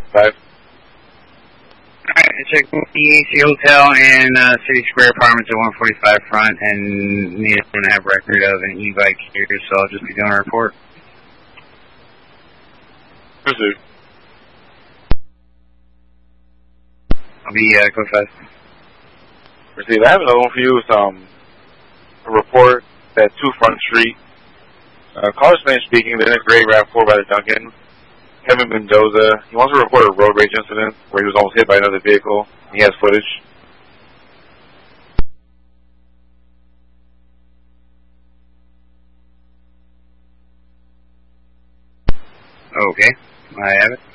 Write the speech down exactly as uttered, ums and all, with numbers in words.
five. Alright, check the E A C Hotel and uh, City Square Apartments at one forty-five front, and neither one have record of an e-bike here, so I'll just be doing a report. Pursuit. I'll be uh, go fast. Receive. I have another one for you. It's um, a report at two Front Street. Uh, caller's name speaking, the next grade RAV four by the Duncan. Kevin Mendoza. He wants to report a road rage incident where he was almost hit by another vehicle. He has footage. Okay, I have it.